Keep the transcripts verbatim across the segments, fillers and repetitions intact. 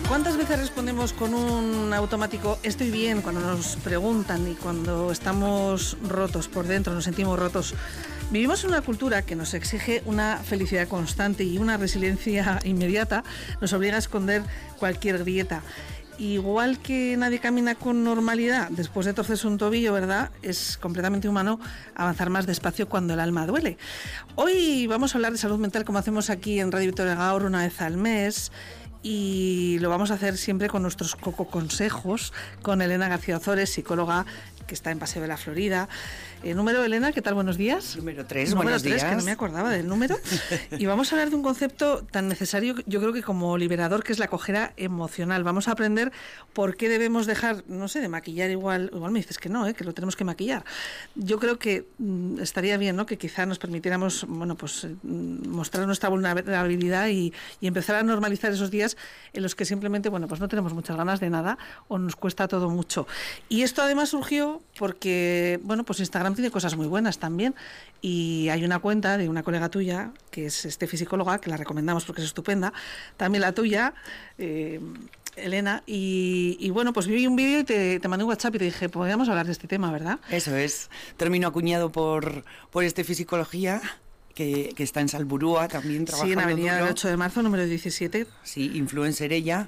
¿Cuántas veces respondemos con un automático estoy bien cuando nos preguntan y cuando estamos rotos por dentro, nos sentimos rotos? Vivimos en una cultura que nos exige una felicidad constante y una resiliencia inmediata nos obliga a esconder cualquier grieta. Igual que nadie camina con normalidad después de torcerse un tobillo, ¿verdad? Es completamente humano avanzar más despacio cuando el alma duele. Hoy vamos a hablar de salud mental como hacemos aquí en Radio Vitoria Gaur una vez al mes. Y lo vamos a hacer siempre con nuestros coco consejos, con Elena García Ozores, psicóloga que está en Paseo de la Florida. Eh, número, Elena, ¿qué tal? Buenos días. Número tres, número buenos tres, días. Que no me acordaba del número. Y vamos a hablar de un concepto tan necesario, yo creo que como liberador, que es la cojera emocional. Vamos a aprender por qué debemos dejar, no sé, de maquillar igual. Igual me dices que no, ¿eh? Que lo tenemos que maquillar. Yo creo que mmm, estaría bien, ¿no? Que quizá nos permitiéramos, bueno, pues mmm, mostrar nuestra vulnerabilidad y, y empezar a normalizar esos días en los que simplemente, bueno, pues no tenemos muchas ganas de nada o nos cuesta todo mucho. Y esto además surgió porque, bueno, pues Instagram tiene cosas muy buenas también y hay una cuenta de una colega tuya que es Estefi Psicóloga, que la recomendamos porque es estupenda, también la tuya, eh, Elena, y, y bueno, pues vi un vídeo y te, te mandé un WhatsApp y te dije, podríamos hablar de este tema, ¿verdad? Eso es, término acuñado por, por Estefi Psicología, que, que está en Salburúa también trabajando. Sí, en Avenida duro. del ocho de marzo, número diecisiete. Sí, influencer ella.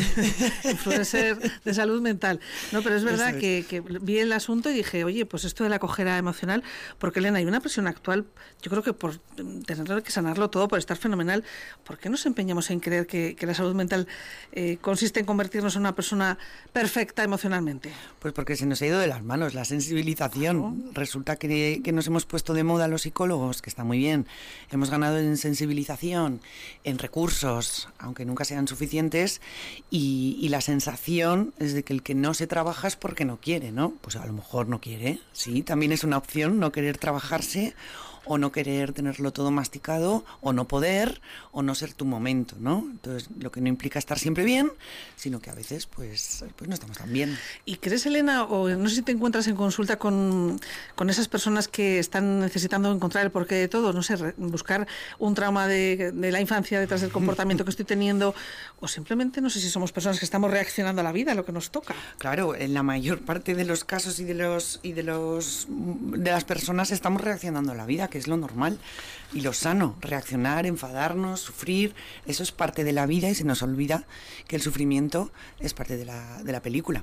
Influencer de salud mental. No, pero es verdad es. Que, que vi el asunto y dije, oye, pues esto de la cojera emocional, porque Elena, hay una presión actual, yo creo que por tener que sanarlo todo, por estar fenomenal, ¿por qué nos empeñamos en creer que, que la salud mental eh, consiste en convertirnos en una persona perfecta emocionalmente? Pues porque se nos ha ido de las manos la sensibilización. Oh. Resulta que, que nos hemos puesto de moda los psicólogos, que está muy bien. Hemos ganado en sensibilización, en recursos, aunque nunca sean suficientes, y, y la sensación es de que el que no se trabaja es porque no quiere, ¿no? Pues a lo mejor no quiere, sí, también es una opción no querer trabajarse o no querer tenerlo todo masticado, o no poder, o no ser tu momento, ¿no? Entonces, lo que no implica estar siempre bien, sino que a veces, pues, pues no estamos tan bien. ¿Y crees, Elena, o no sé si te encuentras en consulta con, con esas personas que están necesitando encontrar el porqué de todo, no sé, re, buscar un trauma de, de la infancia detrás del comportamiento que estoy teniendo, o simplemente, no sé si somos personas que estamos reaccionando a la vida, a lo que nos toca? Claro, en la mayor parte de los casos y de los y de los de las personas estamos reaccionando a la vida, que es lo normal y lo sano, reaccionar, enfadarnos, sufrir, eso es parte de la vida y se nos olvida que el sufrimiento es parte de la, de la película.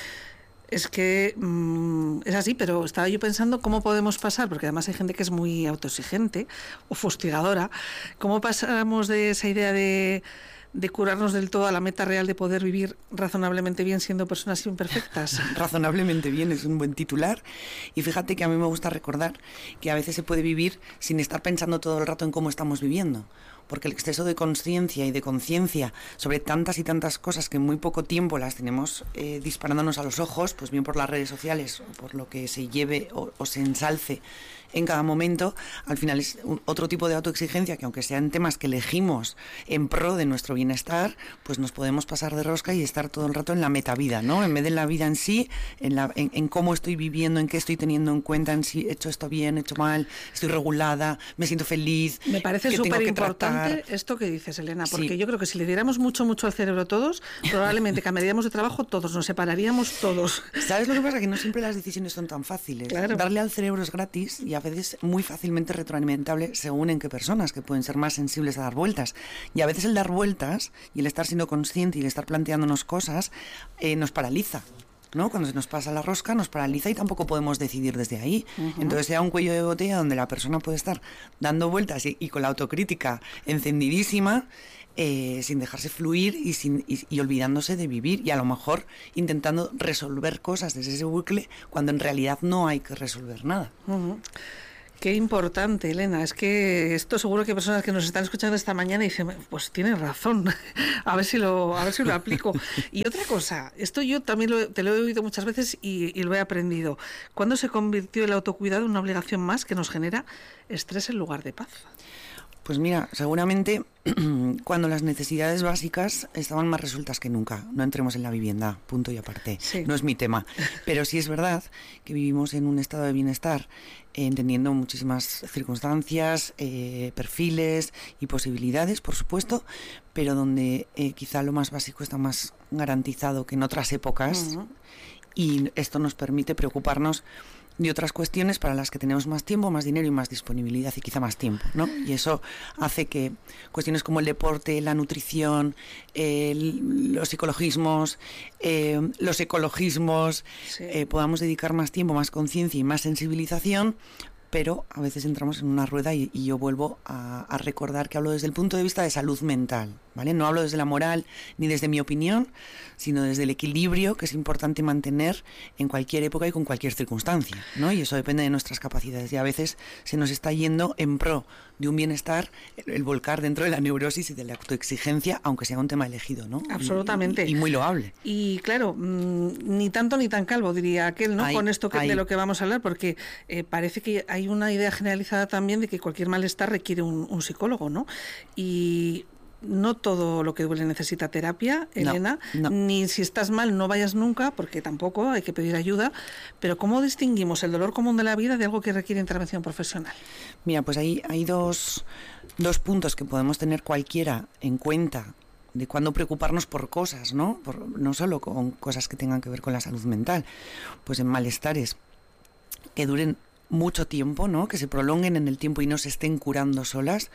Es que mmm, es así, pero estaba yo pensando cómo podemos pasar, porque además hay gente que es muy autoexigente o fustigadora, cómo pasamos de esa idea de de curarnos del todo a la meta real de poder vivir razonablemente bien siendo personas imperfectas. Razonablemente bien es un buen titular, y fíjate que a mí me gusta recordar que a veces se puede vivir sin estar pensando todo el rato en cómo estamos viviendo, porque el exceso de conciencia y de conciencia sobre tantas y tantas cosas que en muy poco tiempo las tenemos eh, disparándonos a los ojos, pues bien por las redes sociales o por lo que se lleve o, o se ensalce en cada momento, al final es un, otro tipo de autoexigencia que, aunque sean temas que elegimos en pro de nuestro bienestar, pues nos podemos pasar de rosca y estar todo el rato en la metavida, ¿no? En vez de en la vida en sí, en, la, en, en cómo estoy viviendo, en qué estoy teniendo en cuenta, en si he hecho esto bien, he hecho mal, estoy regulada, me siento feliz. Me parece súper importante esto que dices, Elena, porque sí. Yo creo que si le diéramos mucho, mucho al cerebro todos, probablemente cambiaríamos de trabajo todos, nos separaríamos todos. ¿Sabes lo que pasa? Que no siempre las decisiones son tan fáciles. Claro. Darle al cerebro es gratis y a veces muy fácilmente retroalimentable según en qué personas, que pueden ser más sensibles a dar vueltas. Y a veces el dar vueltas y el estar siendo consciente y el estar planteándonos cosas eh, nos paraliza, ¿no? Cuando se nos pasa la rosca nos paraliza y tampoco podemos decidir desde ahí. Uh-huh. Entonces sea un cuello de botella donde la persona puede estar dando vueltas y, y con la autocrítica encendidísima, eh, sin dejarse fluir y, sin, y, y olvidándose de vivir, y a lo mejor intentando resolver cosas desde ese bucle cuando en realidad no hay que resolver nada. Uh-huh. Qué importante, Elena. Es que esto seguro que hay personas que nos están escuchando esta mañana y dicen, pues tienes razón, a ver si lo, a ver si lo aplico. Y otra cosa, esto yo también lo, te lo he oído muchas veces y, y lo he aprendido. ¿Cuándo se convirtió el autocuidado en una obligación más que nos genera estrés en lugar de paz? Pues mira, seguramente cuando las necesidades básicas estaban más resueltas que nunca. No entremos en la vivienda, punto y aparte. Sí. No es mi tema. Pero sí es verdad que vivimos en un estado de bienestar, eh, entendiendo muchísimas circunstancias, eh, perfiles y posibilidades, por supuesto, pero donde eh, quizá lo más básico está más garantizado que en otras épocas. Uh-huh. Y esto nos permite preocuparnos de otras cuestiones para las que tenemos más tiempo, más dinero y más disponibilidad y quizá más tiempo, ¿no? Y eso hace que cuestiones como el deporte, la nutrición, el, los psicologismos, eh, los ecologismos, sí. eh, podamos dedicar más tiempo, más conciencia y más sensibilización, pero a veces entramos en una rueda y, y yo vuelvo a, a recordar que hablo desde el punto de vista de salud mental, ¿vale? No hablo desde la moral ni desde mi opinión, sino desde el equilibrio que es importante mantener en cualquier época y con cualquier circunstancia, ¿no? Y eso depende de nuestras capacidades y a veces se nos está yendo en pro de un bienestar el, el volcar dentro de la neurosis y de la autoexigencia, aunque sea un tema elegido, ¿no? Absolutamente. Y, y, y muy loable. Y claro, mmm, ni tanto ni tan calvo, diría aquel, ¿no? Hay, con esto que, de lo que vamos a hablar, porque eh, parece que hay una idea generalizada también de que cualquier malestar requiere un, un psicólogo, ¿no? Y no todo lo que duele necesita terapia, Elena, no, no. Ni si estás mal no vayas nunca, porque tampoco hay que pedir ayuda, pero ¿cómo distinguimos el dolor común de la vida de algo que requiere intervención profesional? Mira, pues ahí hay dos, dos puntos que podemos tener cualquiera en cuenta de cuándo preocuparnos por cosas, ¿no? Por, no solo con cosas que tengan que ver con la salud mental, pues en malestares que duren mucho tiempo, ¿no? Que se prolonguen en el tiempo y no se estén curando solas,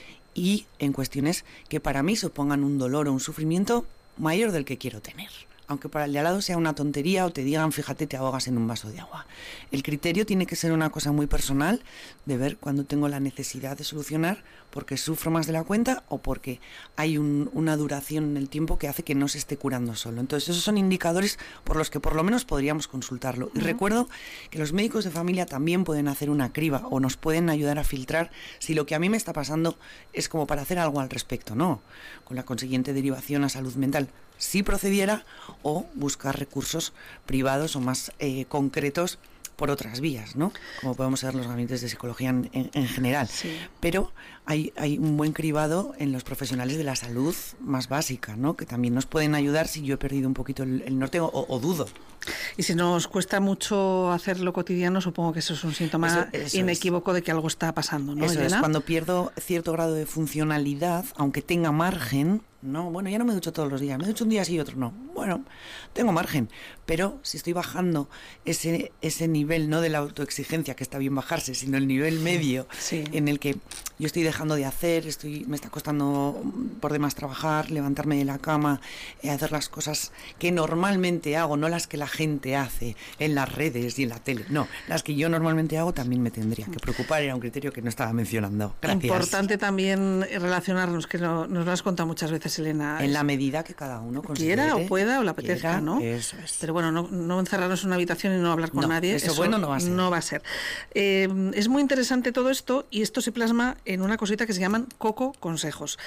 y en cuestiones que para mí supongan un dolor o un sufrimiento mayor del que quiero tener. Aunque para el de al lado sea una tontería o te digan, fíjate, te ahogas en un vaso de agua. El criterio tiene que ser una cosa muy personal de ver cuándo tengo la necesidad de solucionar porque sufro más de la cuenta o porque hay un, una duración en el tiempo que hace que no se esté curando solo. Entonces esos son indicadores por los que por lo menos podríamos consultarlo. Y uh-huh. recuerdo que los médicos de familia también pueden hacer una criba o nos pueden ayudar a filtrar si lo que a mí me está pasando es como para hacer algo al respecto, ¿no? Con la consiguiente derivación a salud mental. Si procediera o buscar recursos privados o más eh, concretos por otras vías, ¿no? Como podemos ser los gabinetes de psicología en, en, en general. Sí. Pero hay, hay un buen cribado en los profesionales de la salud más básica, ¿no? Que también nos pueden ayudar si yo he perdido un poquito el, el norte o, o dudo. Y si nos cuesta mucho hacerlo cotidiano, supongo que eso es un síntoma eso, eso inequívoco es. de que algo está pasando, ¿no, Eso Elena? es, cuando pierdo cierto grado de funcionalidad, aunque tenga margen, no, bueno, ya no me ducho todos los días, me ducho un día sí y otro no. Bueno, tengo margen, pero si estoy bajando ese ese nivel, no de la autoexigencia, que está bien bajarse, sino el nivel medio, sí. en el que yo estoy dejando de hacer, estoy me está costando por demás trabajar, levantarme de la cama, eh, hacer las cosas que normalmente hago, no las que la gente hace en las redes y en la tele, no, las que yo normalmente hago también me tendría que preocupar, era un criterio que no estaba mencionando. Gracias. Importante también relacionarnos, que no, nos lo has contado muchas veces, Elena. En la medida que cada uno considere, quiera o pueda o le apetezca, quiera, ¿no? Eso es. Pero bueno, no, no encerrarnos en una habitación y no hablar con no, nadie. Eso, eso bueno no va a ser. No va a ser. Eh, es muy interesante todo esto y esto se plasma en una cosita que se llaman Coco Consejos.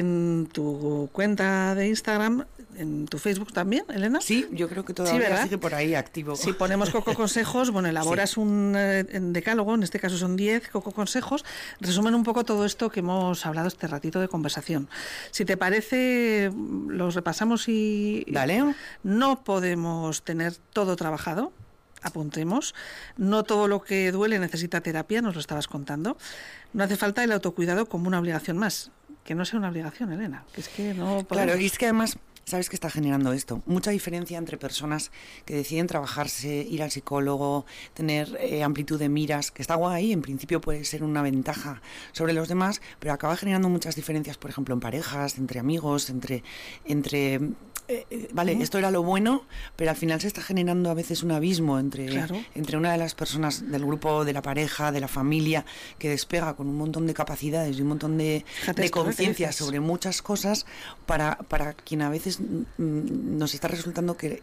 En tu cuenta de Instagram, en tu Facebook también, Elena. Sí, yo creo que todavía sí, sigue por ahí activo. Si ponemos Coco Consejos, bueno, elaboras sí. un eh, decálogo, en este caso son diez Coco Consejos, resumen un poco todo esto que hemos hablado este ratito de conversación. Si te parece, los repasamos y... Dale. No podemos tener todo trabajado, apuntemos. No todo lo que duele necesita terapia, nos lo estabas contando. No hace falta el autocuidado como una obligación más. Que no sea una obligación, Elena. Que es que no podemos... Claro, y es que además... ¿Sabes qué está generando esto? Mucha diferencia entre personas que deciden trabajarse, ir al psicólogo, tener eh, amplitud de miras, que está guay, en principio puede ser una ventaja sobre los demás, pero acaba generando muchas diferencias, por ejemplo, en parejas, entre amigos, entre... entre eh, vale, uh-huh. esto era lo bueno, pero al final se está generando a veces un abismo entre, claro. entre una de las personas del grupo, de la pareja, de la familia, que despega con un montón de capacidades y un montón de, de conciencia sobre muchas cosas para, para quien a veces nos está resultando que,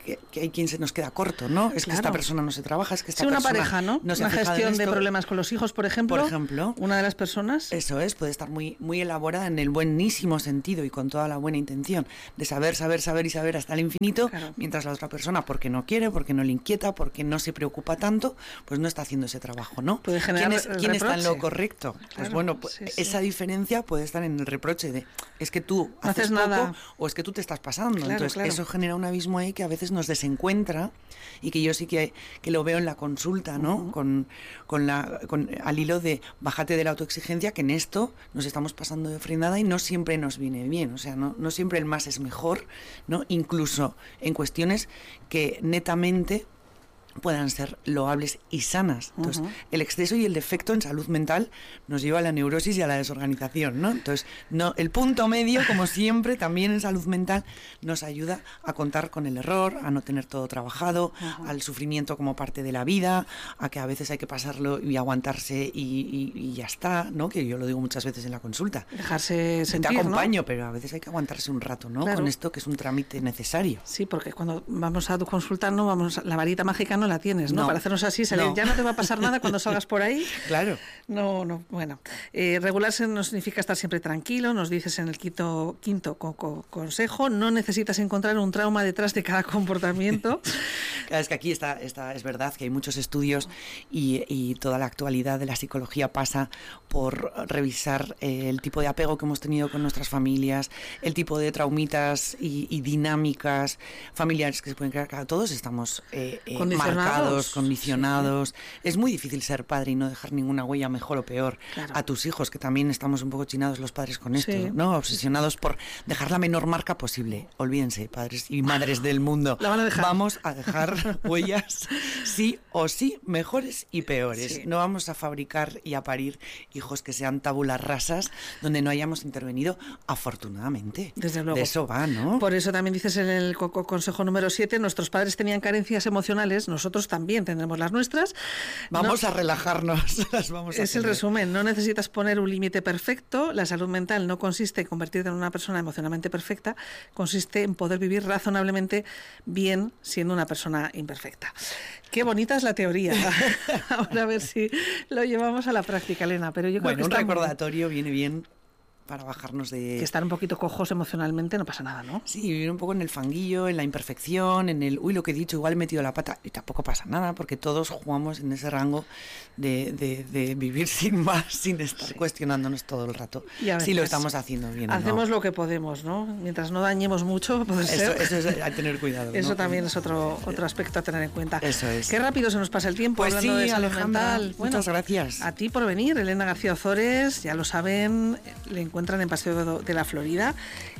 que, que hay quien se nos queda corto, ¿no? Es claro. que esta persona no se trabaja, es que esta sí, una persona pareja, ¿no? no se una gestión de problemas con los hijos, por ejemplo. Por ejemplo. Una de las personas. Eso es, puede estar muy, muy elaborada en el buenísimo sentido y con toda la buena intención de saber, saber, saber y saber hasta el infinito, claro. mientras la otra persona, porque no quiere, porque no le inquieta, porque no se preocupa tanto, pues no está haciendo ese trabajo, ¿no? Puede generar ¿Quién, es, ¿quién está en lo correcto? Claro, pues bueno, pues sí, esa sí. diferencia puede estar en el reproche de es que tú no haces haces poco nada. o es que tú te estás pasando. Claro, Entonces claro. eso genera un abismo ahí que a veces nos desencuentra y que yo sí que, que lo veo en la consulta, ¿no? Uh-huh. Con, con la, con, al hilo de bájate de la autoexigencia, que en esto nos estamos pasando de frenada y no siempre nos viene bien, o sea, no, no siempre el más es mejor, ¿no? Incluso en cuestiones que netamente puedan ser loables y sanas. Entonces, uh-huh. el exceso y el defecto en salud mental nos lleva a la neurosis y a la desorganización, ¿no? Entonces, no, el punto medio, como siempre, también en salud mental, nos ayuda a contar con el error, a no tener todo trabajado, uh-huh. al sufrimiento como parte de la vida, a que a veces hay que pasarlo y aguantarse y, y, y ya está, ¿no? Que yo lo digo muchas veces en la consulta. Dejarse sentir, Te acompaño, ¿no? pero a veces hay que aguantarse un rato, ¿no? Claro. Con esto que es un trámite necesario. Sí, porque cuando vamos a tu consulta, no vamos, la varita mágica no la tienes, ¿no? no Para hacernos así, salir, no. ya no te va a pasar nada cuando salgas por ahí. Claro. No, no, bueno. Eh, regularse no significa estar siempre tranquilo, nos dices en el quinto, quinto co- co- consejo, no necesitas encontrar un trauma detrás de cada comportamiento. Claro, es que aquí está, está, es verdad que hay muchos estudios y, y toda la actualidad de la psicología pasa por revisar eh, el tipo de apego que hemos tenido con nuestras familias, el tipo de traumitas y, y dinámicas familiares que se pueden crear. Claro, todos estamos eh, eh, marcados, condicionados. Sí, sí. Es muy difícil ser padre y no dejar ninguna huella mejor o peor claro. a tus hijos, que también estamos un poco chinados los padres con esto, sí. ¿no? Obsesionados por dejar la menor marca posible. Olvídense, padres y madres del mundo. La van a dejar. Vamos a dejar huellas sí o sí, mejores y peores. Sí. No vamos a fabricar y a parir hijos que sean tabulas rasas donde no hayamos intervenido, afortunadamente. Desde luego. De eso va, ¿no? Por eso también dices en el co- consejo número siete, nuestros padres tenían carencias emocionales, nosotros también tendremos las nuestras. Vamos no, a relajarnos. Las vamos a es tener. El resumen, no necesitas poner un límite perfecto, la salud mental no consiste en convertirte en una persona emocionalmente perfecta, consiste en poder vivir razonablemente bien siendo una persona imperfecta. Qué bonita es la teoría. Ahora a ver si lo llevamos a la práctica, Elena. Pero yo creo bueno, que un está recordatorio viene bien para bajarnos de... Que estar un poquito cojos emocionalmente no pasa nada, ¿no? Sí, vivir un poco en el fanguillo, en la imperfección, en el, uy, lo que he dicho, igual he metido la pata, y tampoco pasa nada, porque todos jugamos en ese rango de, de, de vivir sin más, sin estar sí. cuestionándonos todo el rato. Si lo estamos haciendo bien. Hacemos ¿no? lo que podemos, ¿no? Mientras no dañemos mucho, puede ser. Eso, eso es a tener cuidado. Eso ¿no? también es otro, otro aspecto a tener en cuenta. Eso es. Qué rápido se nos pasa el tiempo pues hablando sí, de salud Alejandra, mental. Bueno, muchas gracias. A ti por venir, Elena García Ozores, ya lo saben, le encuentran en Paseo de la Florida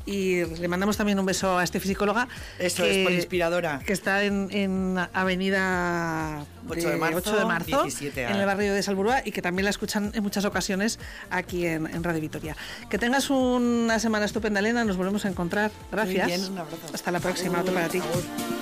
y le mandamos también un beso a este psicóloga. Eso que, es, por inspiradora. Que está en, en Avenida ocho de marzo, ocho de marzo diecisiete A. en el barrio de Salburua y que también la escuchan en muchas ocasiones aquí en, en Radio Vitoria. Que tengas una semana estupenda, Elena, nos volvemos a encontrar. Gracias. Muy bien, un abrazo. Hasta la próxima, otro para ti. Agur.